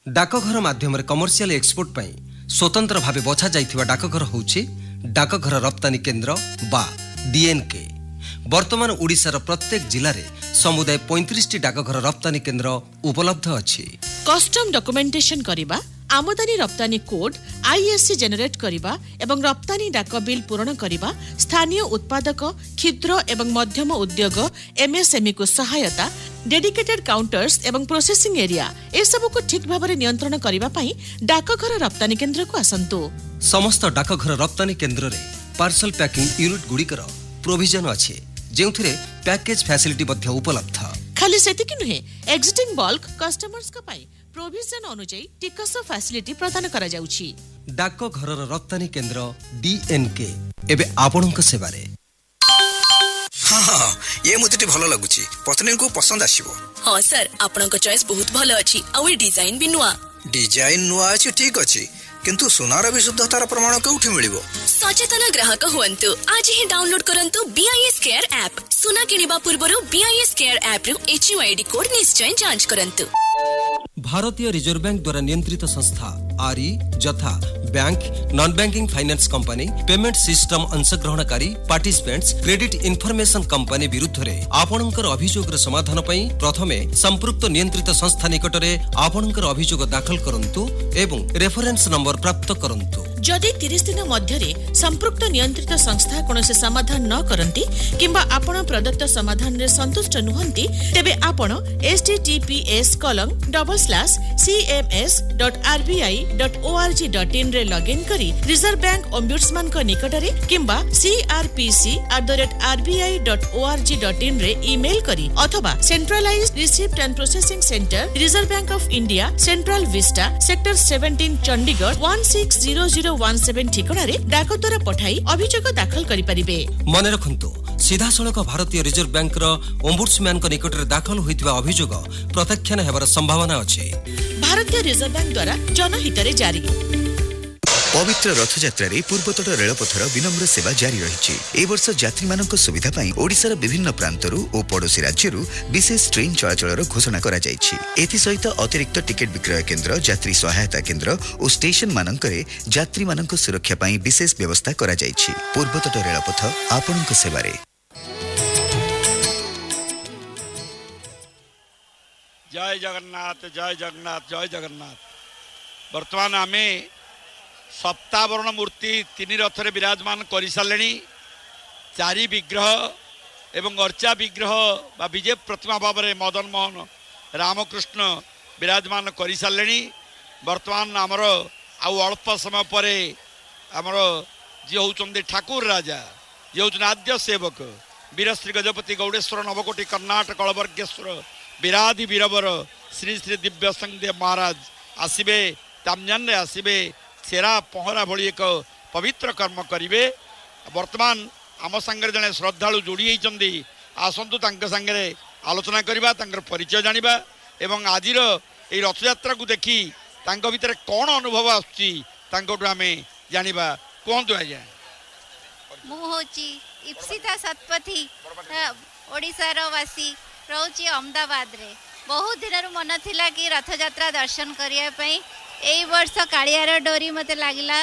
डाकघर माध्यम commercial export पर स्वतंत्र भाव बछा जाइथिबा डाकघर होउछि डाकघर रप्तानी केन्द्र बा डीएनके। वर्तमान ओडिशार प्रत्येक जिले में समुदाय 35 डाकघर रप्तानी केन्द्र उपलब्ध अछि। कस्टम डॉक्यूमेंटेशन करिबा, आमदानी रप्तानी कोड आईएससी जेनेरेट करिबा एवं रप्तानी डाक बिल पूरण करिबा, स्थानीय उत्पादक क्षुद्र एवं मध्यम उद्योग एमएसएमई को सहायता, डेडिकेटेड काउंटर्स एवं प्रोसेसिंग एरिया ए सब को ठीक भाव में नियंत्रण करिबा पई डाकघर रप्तानी केन्द्र को आसंतु। समस्त डाकघर रप्तानी केन्द्र रे पार्सल पैकिंग यूनिट गुड़िकर प्रोविजन अछि, जेउथिरे पैकेज फैसिलिटी मध्ये उपलब्ध। खाली सेतिकि नुहे, एग्जिटिंग बल्क कस्टमर्स का पाई प्रोविजन अनुଯାୟୀ टिकस फैसिलिटी प्रदान करा जाउछि। डाकघर रप्तानी केन्द्र डीएनके एबे आपणक सेवारे। हाँ ये मुझे भल लगुच, पत्नी को पसंद आसीबो। हाँ सर, आपनक चॉइस बहुत भल अछि आ ए डिजाइन भी नुआ। डिजाइन नुआ अछि ठीक अछि, किंतु सुनार विशुद्धतार प्रमाण केउठी मिलिबो? सचेतन ग्राहक हुअन्तु, आज ही डाउनलोड करंतु बीआईएस केयर ऐप। सुना किनिबा पूर्वरु बीआईएस केयर ऐप रु एचयूआईडी कोड निश्चय जांच करंतु। भारतीय रिजर्व बैंक द्वारा नियंत्रित संस्था आरई जथा bank, non banking finance company, payment system अंशग्रहणकारी participants, credit information company विरुद्ध रे आपणकर अभियोग समाधान पई प्रथमे संपृक्त नियंत्रित संस्था निकटरे आपणकर अभियोग दाखल करंतु एवं रेफरेंस नंबर प्राप्त करंतु। जदि 30 दिन मध्यरे संपृक्त नियंत्रित संस्था कोनोसे समाधान न करंती किंबा आपण प्रदत्त समाधान रे संतुष्ट नुहंती, तेबे आपण https://cms.rbi.org.in रे लॉगिन करी रिजर्व बैंक ओम्बुड्समैन को निकटरे किंबा crpc@rbi.org.in रे ईमेल करी अथवा centralised receipt and processing centre reserve bank of India, central Vista, sector 17 Chandigarh 160017 ठिकाना रे डाक द्वारा पठाई अभियोग दाखल करि परिबे। मन रखंतु, सीधा सड़क भारतीय रिजर्व बैंक रो ओम्बुड्समैन को निकट रे दाखल होइतिबा अभियोग प्रत्याख्यान हेबार संभावना अछि। भारतीय रिजर्व बैंक द्वारा जनहित रे जारी। पवित्र रथयात्रा रे पूर्वतट रेलपथर विनम्र सेवा जारी रही। ए वर्ष यात्री मानक सुविधा पई ओडिशार विभिन्न प्रांतरू और पड़ोसी राज्यरू विशेष ट्रेन चलाचलर घोषणा करा जायछि। एथि सहित अतिरिक्त टिकेट विक्रय केन्द्र, यात्री सहायता केन्द्र और स्टेशन मानकरे यात्री मानक सुरक्षा पई विशेष व्यवस्था करा जायछि। पूर्वतट रेलपथ आपणक सेवारे। जय जगन्नाथ, जय जगन्नाथ, जय जगन्नाथ। वर्तमान आमे सप्तावरण मूर्ति 3 रथरे विराजमान कर सारे। 4 विग्रह एवं अर्चा विग्रह बा विजय प्रतिमा भाव में मदन मोहन रामकृष्ण विराजमान कर सारे। वर्तमान आमर आउ अल्प समय पर आमर जी होउचंदी ठाकुर राजा, जी होउचन आद्य सेवक वीरश्री गजपति गौड़ेश्वर नवकोटि कर्णाटक कलवर्गेश्वर विराधि वीरवर श्री श्री दिव्य संदेव महाराज आसबे, तामजान आसबे, सेरा पहरा भली एक पवित्र कर्म करिवे। वर्तमान आम सांगे जड़े श्रद्धालु जोड़ी होती, आसतु सांगे आलोचना करवा, परिचय जानिबा एवं आजिर ये रथयात्रा को देखी भितर कौन अनुभव आसुची आमे जानिबा। कहतु आज्ञा। मु होची इप्सिता सतपथी, ओडिशार वासी, रोची अहमदाबाद रे। बहुत दिन मन थिला कि रथयात्रा दर्शन करिया पई। एई वर्ष कालियार डोरी मते लागिला,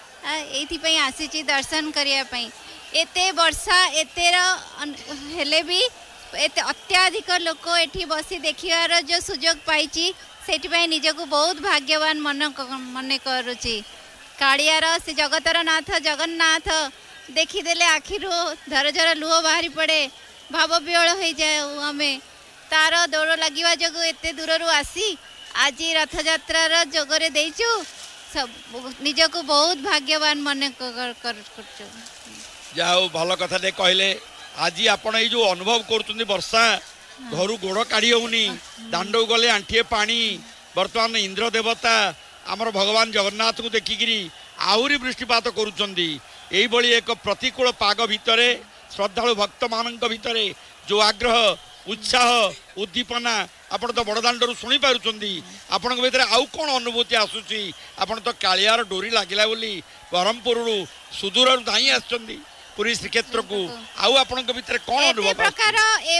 एथि आसी दर्शन करिया पई। एते वर्षा एतेर हेले भी एते अत्याधिक लोक एठी बसी देखियार जो सुजोग पाइची, सेठी पई निजको बहुत भाग्यवान मन करूची। कालियार से जगतर नाथ जगन्नाथ देखिदेले आखिरु झर झर लुह बाहरी पड़े, भाव विहल हो जाए। आमे तार दौड़ लगिवा जगु एते दूररू आसी आज रथयात्रार जोगरे देइचु, सब निजको बहुत भाग्यवान मन करछु। जाओ भल कथा दे कहले। आज आपण ए जो अनुभव करछुंदी वर्षा घरु गोड़ काढी होउनी, दांडो गले आंठिए पानी। वर्तमान इंद्र देवता आमर भगवान जगन्नाथ को देखिकी आहुरी वृष्टिपात करुचंदी। एई बळी एक प्रतिकूल पाग भितरे श्रद्धालु भक्त मानक भितरे जो आग्रह, उत्साह, उद्दीपना आपण तो बड़दाण्डर शुणी पारुचंदी। आपण भीतर आउ कौन अनुभूति आसुची? आपण तो कालियार डोरी लागिला बोली ब्रह्मपुर सुदूर धाई आसुचंदी पुरी श्रीक्षेत्र को। आउ आपण भीतर कौन अनुभव? प्रकार ए